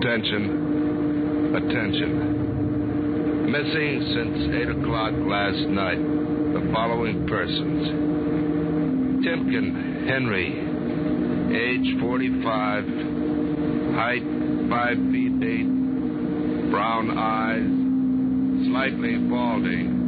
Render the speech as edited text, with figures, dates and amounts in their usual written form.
Attention. Missing since 8 o'clock last night. The following persons. Timken Henry, age 45, height 5 feet 8, brown eyes, slightly balding.